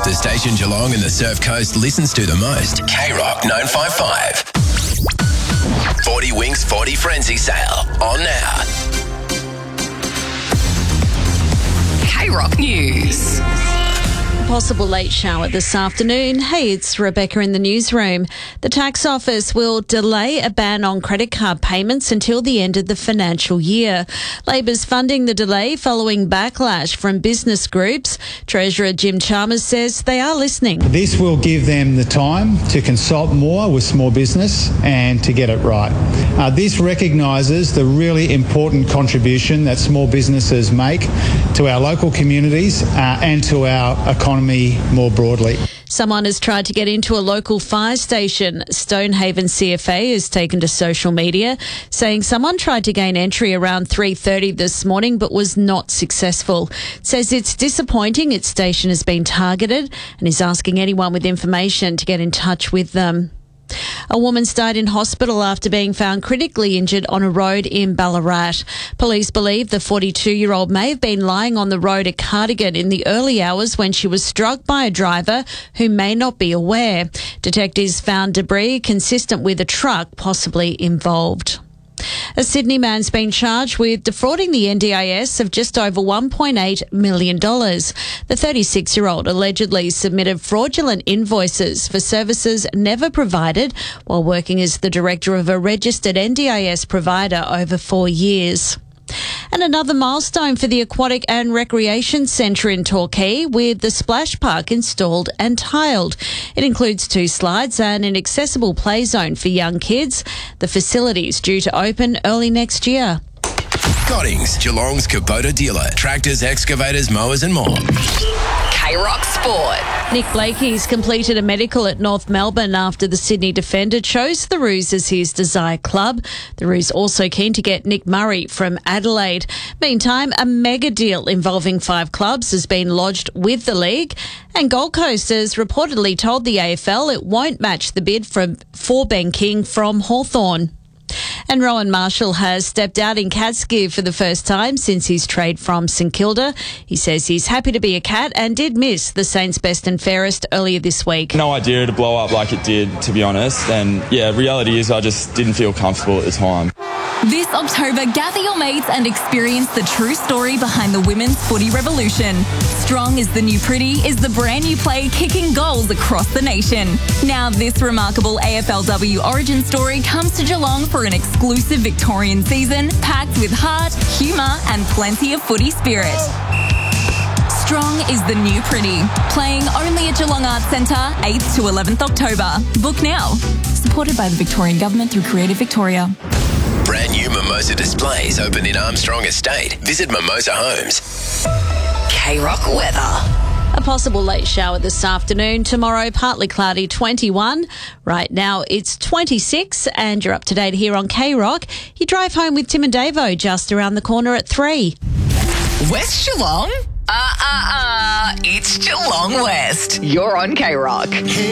The station Geelong and the Surf Coast listens to the most. K-Rock 955. 40 Winks 40 Frenzy Sale on now. K-Rock News. Possible late shower this afternoon. Hey, it's Rebecca in the newsroom. The tax office will delay a ban on credit card payments until the end of the financial year. Labor's funding the delay following backlash from business groups. Treasurer Jim Chalmers says they are listening. This will give them the time to consult more with small business and to get it right. This recognises the really important contribution that small businesses make to our local communities and to our economy more broadly. Someone has tried to get into a local fire station. Stonehaven CFA has taken to social media, saying someone tried to gain entry around 3:30 this morning but was not successful. It says it's disappointing its station has been targeted and is asking anyone with information to get in touch with them. A woman's died in hospital after being found critically injured on a road in Ballarat. Police believe the 42-year-old may have been lying on the road at Cardigan in the early hours when she was struck by a driver who may not be aware. Detectives found debris consistent with a truck possibly involved. A Sydney man's been charged with defrauding the NDIS of just over $1.8 million. The 36-year-old allegedly submitted fraudulent invoices for services never provided while working as the director of a registered NDIS provider over 4 years. And another milestone for the Aquatic and Recreation Centre in Torquay with the splash park installed and tiled. It includes 2 slides and an accessible play zone for young kids. The facility is due to open early next year. Cottings, Geelong's Kubota dealer. Tractors, excavators, mowers and more. K-Rock Sport. Nick Blakey's completed a medical at North Melbourne after the Sydney defender chose the Roos as his desired club. The Roos also keen to get Nick Murray from Adelaide. Meantime, a mega deal involving 5 clubs has been lodged with the league, and Gold Coast has reportedly told the AFL it won't match the bid for Ben King from Hawthorn. And Rowan Marshall has stepped out in Cats gear for the first time since his trade from St Kilda. He says he's happy to be a Cat and did miss the Saints Best and Fairest earlier this week. No idea to blow up like it did, to be honest. And reality is I just didn't feel comfortable at the time. This October, gather your mates and experience the true story behind the women's footy revolution. Strong is the New Pretty is the brand new play kicking goals across the nation. Now this remarkable AFLW origin story comes to Geelong for an exclusive Victorian season packed with heart, humour and plenty of footy spirit. Strong is the New Pretty, playing only at Geelong Arts Centre, 8th to 11th October. Book now. Supported by the Victorian Government through Creative Victoria. Brand new Mimosa displays open in Armstrong Estate. Visit Mimosa Homes. K-Rock weather. A possible late shower this afternoon. Tomorrow, partly cloudy, 21. Right now, it's 26, and you're up to date here on K-Rock. You drive home with Tim and Davo just around the corner at 3. West Geelong? It's Geelong West. You're on K-Rock.